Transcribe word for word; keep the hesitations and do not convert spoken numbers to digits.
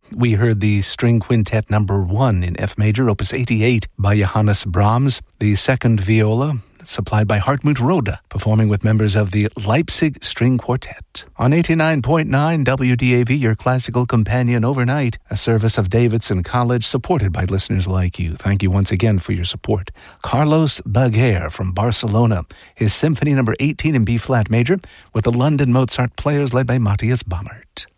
we heard the String Quintet number one in F major, opus eighty-eight by Johannes Brahms, the second viola, supplied by Hartmut Roda, performing with members of the Leipzig String Quartet. On eighty-nine point nine W D A V, your classical companion overnight, a service of Davidson College supported by listeners like you. Thank you once again for your support. Carlos Baguer from Barcelona, his Symphony number eighteen in B-flat major, with the London Mozart Players led by Matthias Baumert.